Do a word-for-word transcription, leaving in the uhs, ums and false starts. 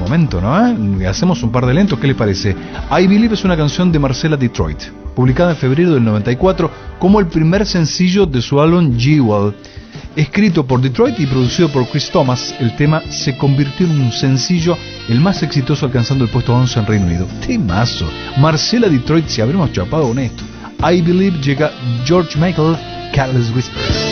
momento, ¿no? ¿Eh? Hacemos un par de lentos, ¿qué le parece? I Believe es una canción de Marcela Detroit, publicada en febrero del noventa y cuatro como el primer sencillo de su álbum Jewel. Escrito por Detroit y producido por Chris Thomas, el tema se convirtió en un sencillo, el más exitoso, alcanzando el puesto once en Reino Unido. ¡Temazo! Marcela Detroit, si habremos chapado con esto. I Believe, llega George Michael, Careless Whisper.